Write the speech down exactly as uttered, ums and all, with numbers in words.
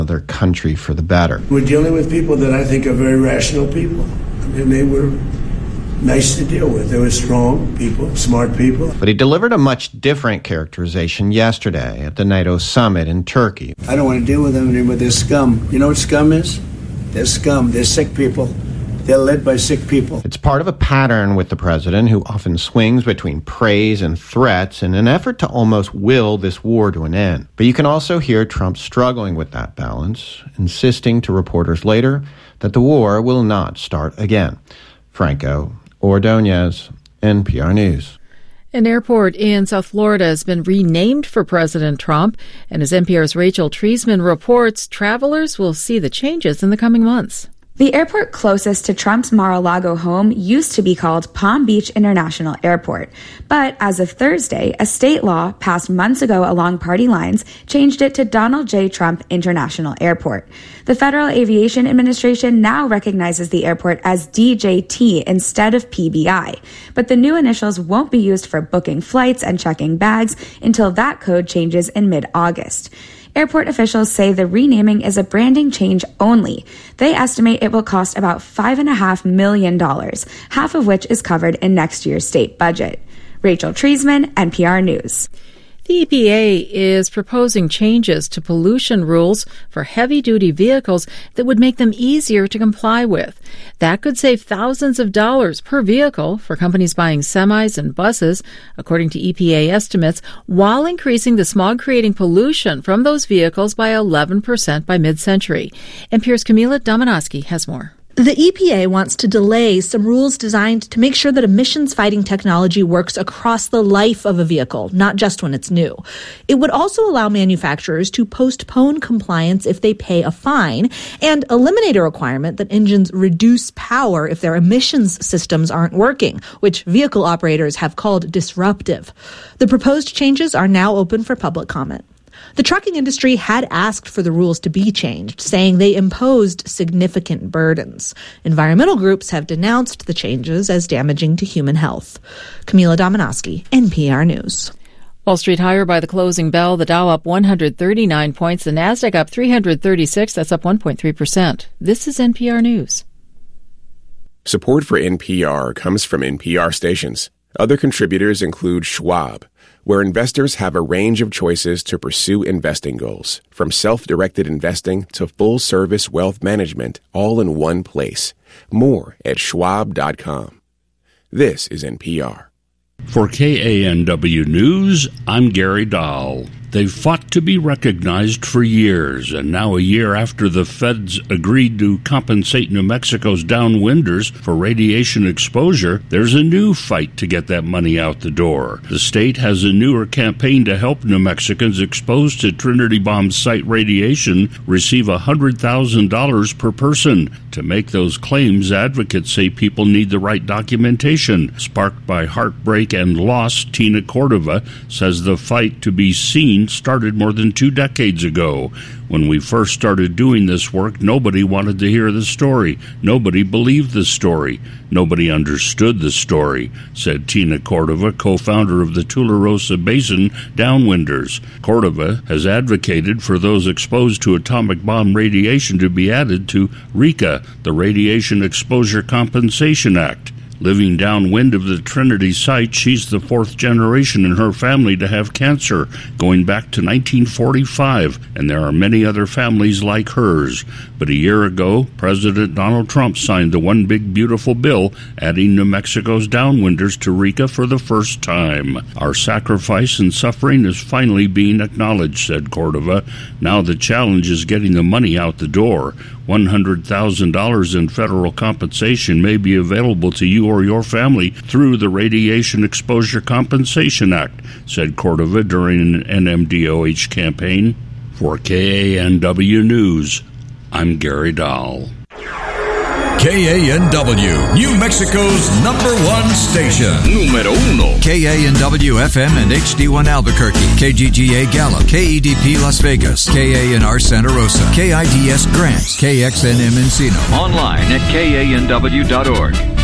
their country for the better. We're dealing with people that I think are very rational people, and they were nice to deal with. They were strong people, smart people. But he delivered a much different characterization yesterday at the NATO summit in Turkey. I don't want to deal with them anymore. They're scum. You know what scum is? They're scum. They're sick people. They're led by sick people. It's part of a pattern with the president, who often swings between praise and threats in an effort to almost will this war to an end. But you can also hear Trump struggling with that balance, insisting to reporters later that the war will not start again. Franco Ordonez, N P R News. An airport in South Florida has been renamed for President Trump, and as N P R's Rachel Treisman reports, travelers will see the changes in the coming months. The airport closest to Trump's Mar-a-Lago home used to be called Palm Beach International Airport. But as of Thursday, a state law passed months ago along party lines changed it to Donald J. Trump International Airport. The Federal Aviation Administration now recognizes the airport as D J T instead of P B I. But the new initials won't be used for booking flights and checking bags until that code changes in mid-August. Airport officials say the renaming is a branding change only. They estimate it will cost about five point five million dollars, half of which is covered in next year's state budget. Rachel Treisman, N P R News. The E P A is proposing changes to pollution rules for heavy-duty vehicles that would make them easier to comply with. That could save thousands of dollars per vehicle for companies buying semis and buses, according to E P A estimates, while increasing the smog-creating pollution from those vehicles by eleven percent by mid-century. N P R's Camila Dominowski has more. The E P A wants to delay some rules designed to make sure that emissions-fighting technology works across the life of a vehicle, not just when it's new. It would also allow manufacturers to postpone compliance if they pay a fine and eliminate a requirement that engines reduce power if their emissions systems aren't working, which vehicle operators have called disruptive. The proposed changes are now open for public comment. The trucking industry had asked for the rules to be changed, saying they imposed significant burdens. Environmental groups have denounced the changes as damaging to human health. Camila Dominowski, N P R News. Wall Street higher by the closing bell. The Dow up one hundred thirty-nine points. The Nasdaq up three hundred thirty-six. That's up one point three percent. This is N P R News. Support for N P R comes from N P R stations. Other contributors include Schwab, where investors have a range of choices to pursue investing goals, from self-directed investing to full-service wealth management, all in one place. More at schwab dot com. This is N P R. For K A N W News, I'm Gary Dahl. They've fought to be recognized for years, and now a year after the feds agreed to compensate New Mexico's downwinders for radiation exposure, there's a new fight to get that money out the door. The state has a newer campaign to help New Mexicans exposed to Trinity Bomb site radiation receive one hundred thousand dollars per person. To make those claims, advocates say people need the right documentation. Sparked by heartbreak and loss, Tina Cordova says the fight to be seen started more than two decades ago. When we first started doing this work, nobody wanted to hear the story. Nobody believed the story. Nobody understood the story, said Tina Cordova, co-founder of the Tularosa Basin Downwinders. Cordova has advocated for those exposed to atomic bomb radiation to be added to RECA, the Radiation Exposure Compensation Act. Living downwind of the Trinity site, she's the fourth generation in her family to have cancer, going back to nineteen forty-five, and there are many other families like hers. But a year ago, President Donald Trump signed the One Big Beautiful Bill, adding New Mexico's downwinders to RECA for the first time. Our sacrifice and suffering is finally being acknowledged, said Cordova. Now the challenge is getting the money out the door. one hundred thousand dollars in federal compensation may be available to you or your family through the Radiation Exposure Compensation Act, said Cordova during an N M D O H campaign. For K A N W News, I'm Gary Dahl. K A N W, New Mexico's number one station. Numero uno. K A N W F M and H D one Albuquerque, K G G A Gallup, K E D P Las Vegas, K A N R Santa Rosa, K I D S Grants, K X N M Encino. Online at K A N W dot org.